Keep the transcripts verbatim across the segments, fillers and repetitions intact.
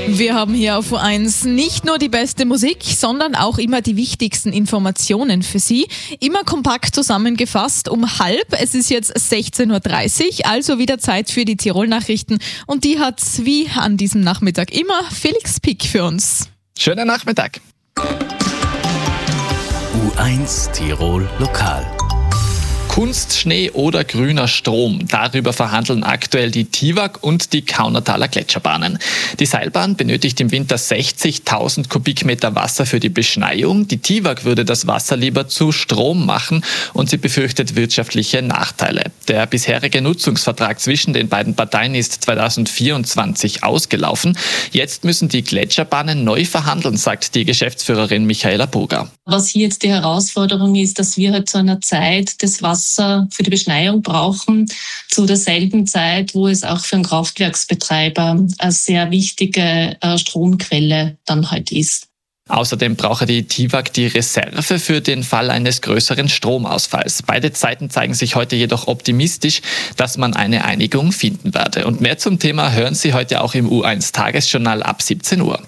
Wir haben hier auf U eins nicht nur die beste Musik, sondern auch immer die wichtigsten Informationen für Sie. Immer kompakt zusammengefasst um halb. Es ist jetzt sechzehn Uhr dreißig, also wieder Zeit für die Tirol-Nachrichten. Und die hat wie an diesem Nachmittag immer Felix Pick für uns. Schönen Nachmittag. U eins Tirol Lokal. Kunstschnee oder grüner Strom. Darüber verhandeln aktuell die Tiwag und die Kaunertaler Gletscherbahnen. Die Seilbahn benötigt im Winter sechzigtausend Kubikmeter Wasser für die Beschneiung. Die Tiwag würde das Wasser lieber zu Strom machen und sie befürchtet wirtschaftliche Nachteile. Der bisherige Nutzungsvertrag zwischen den beiden Parteien ist zweitausendvierundzwanzig ausgelaufen. Jetzt müssen die Gletscherbahnen neu verhandeln, sagt die Geschäftsführerin Michaela Burger. Was hier jetzt die Herausforderung ist, dass wir halt zu einer Zeit das Wasser für die Beschneiung brauchen, zu derselben Zeit, wo es auch für einen Kraftwerksbetreiber eine sehr wichtige Stromquelle dann halt ist. Außerdem brauche die Tiwag die Reserve für den Fall eines größeren Stromausfalls. Beide Seiten zeigen sich heute jedoch optimistisch, dass man eine Einigung finden werde. Und mehr zum Thema hören Sie heute auch im U eins Tagesjournal ab siebzehn Uhr.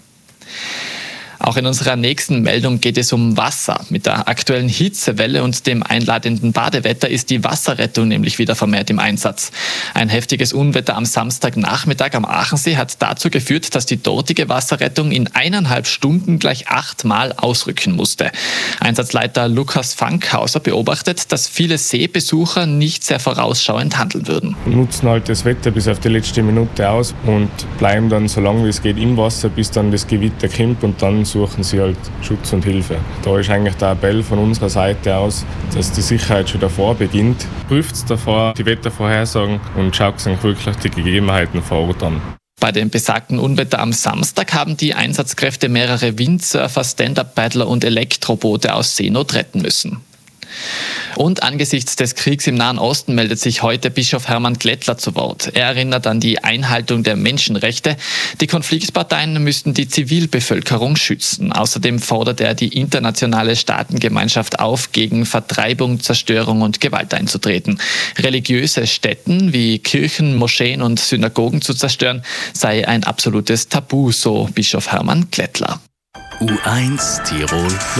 Auch in unserer nächsten Meldung geht es um Wasser. Mit der aktuellen Hitzewelle und dem einladenden Badewetter ist die Wasserrettung nämlich wieder vermehrt im Einsatz. Ein heftiges Unwetter am Samstagnachmittag am Aachensee hat dazu geführt, dass die dortige Wasserrettung in eineinhalb Stunden gleich achtmal ausrücken musste. Einsatzleiter Lukas Fankhauser beobachtet, dass viele Seebesucher nicht sehr vorausschauend handeln würden. Wir nutzen halt das Wetter bis auf die letzte Minute aus und bleiben dann so lange wie es geht im Wasser, bis dann das Gewitter kommt und dann suchen sie halt Schutz und Hilfe. Da ist eigentlich der Appell von unserer Seite aus, dass die Sicherheit schon davor beginnt. Prüft davor die Wettervorhersagen und schaut sich wirklich die Gegebenheiten vor Ort an. Bei dem besagten Unwetter am Samstag haben die Einsatzkräfte mehrere Windsurfer, Stand-Up-Paddler und Elektroboote aus Seenot retten müssen. Und angesichts des Kriegs im Nahen Osten meldet sich heute Bischof Hermann Glättler zu Wort. Er erinnert an die Einhaltung der Menschenrechte. Die Konfliktparteien müssten die Zivilbevölkerung schützen. Außerdem fordert er die internationale Staatengemeinschaft auf, gegen Vertreibung, Zerstörung und Gewalt einzutreten. Religiöse Stätten wie Kirchen, Moscheen und Synagogen zu zerstören, sei ein absolutes Tabu, so Bischof Hermann Glättler. U eins Tirol